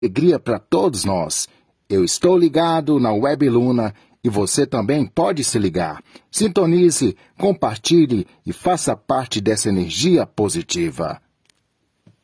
alegria para todos nós. Eu estou ligado na Web Luna e você também pode se ligar. Sintonize, compartilhe e faça parte dessa energia positiva.